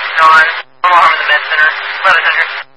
Dawn, Omaha Harm in the Med Center, 1100.